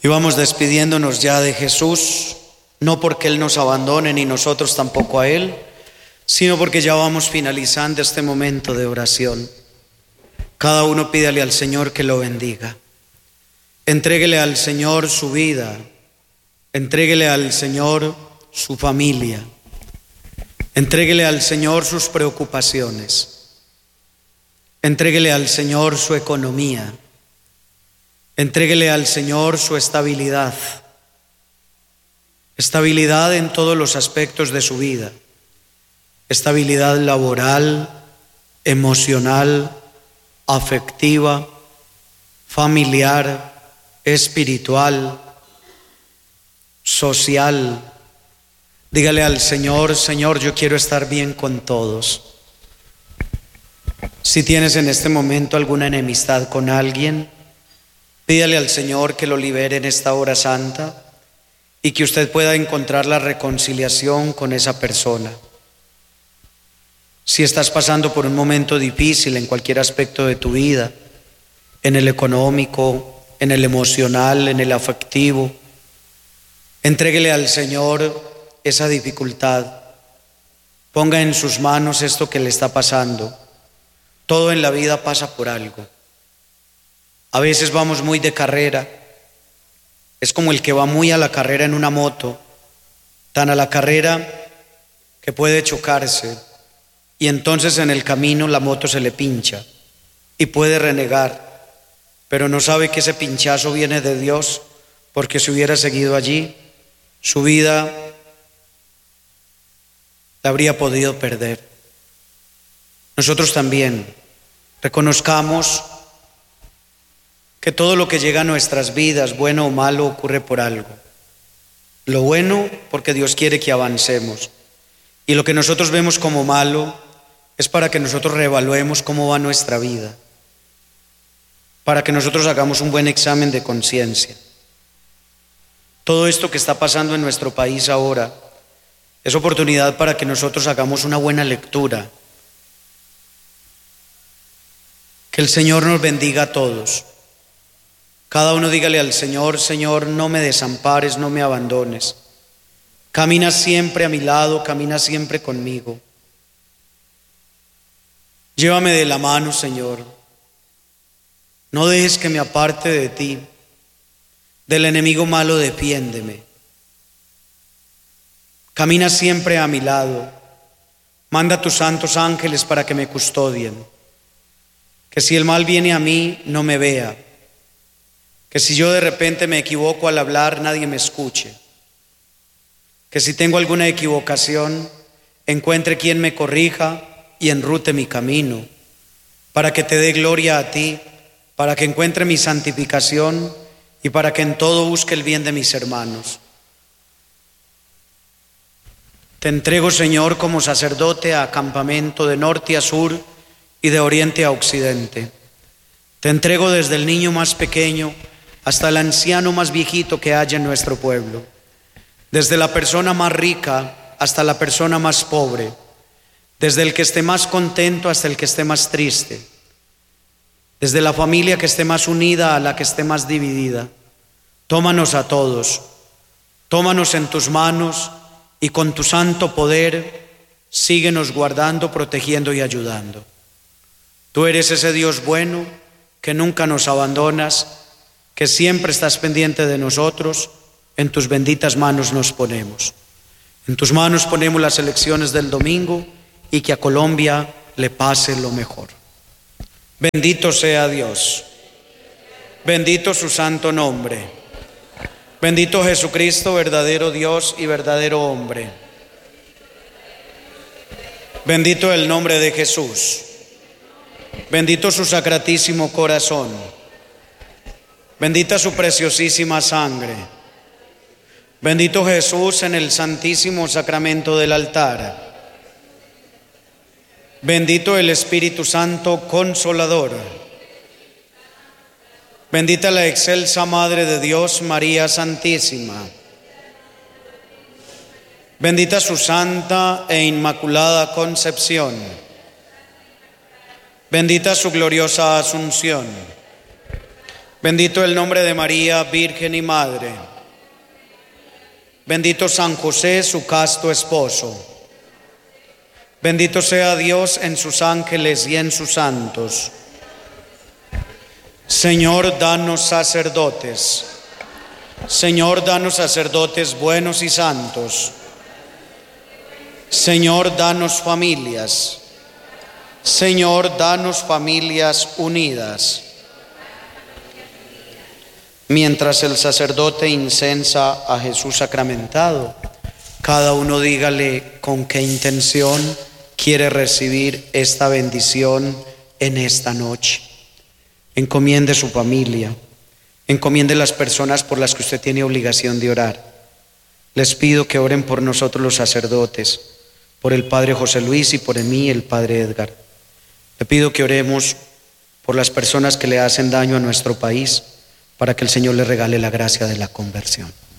Y vamos despidiéndonos ya de Jesús, no porque Él nos abandone ni nosotros tampoco a Él, sino porque ya vamos finalizando este momento de oración. Cada uno pídale al Señor que lo bendiga. Entréguele al Señor su vida, entréguele al Señor su familia, entréguele al Señor sus preocupaciones, entréguele al Señor su economía, entréguele al Señor su estabilidad, estabilidad en todos los aspectos de su vida, estabilidad laboral, emocional, afectiva, familiar, espiritual, social. Dígale al Señor: Señor, yo quiero estar bien con todos. Si tienes en este momento alguna enemistad con alguien, pídale al Señor que lo libere en esta hora santa y que usted pueda encontrar la reconciliación con esa persona. Si estás pasando por un momento difícil en cualquier aspecto de tu vida, en el económico, en el emocional, en el afectivo, entréguele al Señor esa dificultad. Ponga en sus manos esto que le está pasando. Todo en la vida pasa por algo. A veces vamos muy de carrera. Es como el que va muy a la carrera en una moto, tan a la carrera que puede chocarse, y entonces en el camino la moto se le pincha y puede renegar, pero no sabe que ese pinchazo viene de Dios, porque si hubiera seguido allí, su vida la habría podido perder. Nosotros también reconozcamos que todo lo que llega a nuestras vidas, bueno o malo, ocurre por algo. Lo bueno porque Dios quiere que avancemos, y lo que nosotros vemos como malo es para que nosotros reevaluemos cómo va nuestra vida, para que nosotros hagamos un buen examen de conciencia. Todo esto que está pasando en nuestro país ahora es oportunidad para que nosotros hagamos una buena lectura. Que el Señor nos bendiga a todos. Cada uno dígale al Señor: Señor, no me desampares, no me abandones. Camina siempre a mi lado, camina siempre conmigo. Llévame de la mano, Señor. No dejes que me aparte de ti. Del enemigo malo defiéndeme. Camina siempre a mi lado. Manda tus santos ángeles para que me custodien. Que si el mal viene a mí, no me vea. Que si yo de repente me equivoco al hablar, nadie me escuche. Que si tengo alguna equivocación, encuentre quien me corrija y enrute mi camino, para que te dé gloria a ti, para que encuentre mi santificación y para que en todo busque el bien de mis hermanos. Te entrego, Señor, como sacerdote a campamento de norte a sur y de oriente a occidente. Te entrego desde el niño más pequeño hasta el anciano más viejito que haya en nuestro pueblo, desde la persona más rica hasta la persona más pobre, desde el que esté más contento hasta el que esté más triste, desde la familia que esté más unida a la que esté más dividida. Tómanos a todos, tómanos en tus manos y con tu santo poder síguenos guardando, protegiendo y ayudando. Tú eres ese Dios bueno que nunca nos abandonas, que siempre estás pendiente de nosotros. En tus benditas manos nos ponemos. En tus manos ponemos las elecciones del domingo y que a Colombia le pase lo mejor. Bendito sea Dios. Bendito su santo nombre. Bendito Jesucristo, verdadero Dios y verdadero hombre. Bendito el nombre de Jesús. Bendito su sacratísimo corazón. Bendita su preciosísima sangre. Bendito Jesús en el santísimo sacramento del altar. Bendito el Espíritu Santo Consolador. Bendita la excelsa Madre de Dios, María Santísima. Bendita su santa e inmaculada concepción. Bendita su gloriosa asunción. Bendito el nombre de María, Virgen y Madre. Bendito San José, su casto esposo. Bendito sea Dios en sus ángeles y en sus santos. Señor, danos sacerdotes. Señor, danos sacerdotes buenos y santos. Señor, danos familias. Señor, danos familias unidas. Mientras el sacerdote incensa a Jesús sacramentado, cada uno dígale con qué intención quiere recibir esta bendición en esta noche. Encomiende su familia, encomiende las personas por las que usted tiene obligación de orar. Les pido que oren por nosotros los sacerdotes, por el Padre José Luis y por mí, el Padre Edgar. Le pido que oremos por las personas que le hacen daño a nuestro país, para que el Señor le regale la gracia de la conversión.